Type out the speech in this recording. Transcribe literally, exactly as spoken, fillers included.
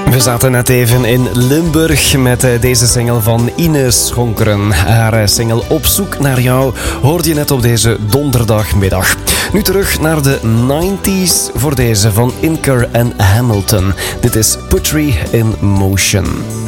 We zaten net even in Limburg met deze single van Ines Schonkeren. Haar single Op zoek naar jou hoorde je net op deze donderdagmiddag. Nu terug naar de nineties voor deze van Inker en Hamilton. Dit is Poetry in Motion.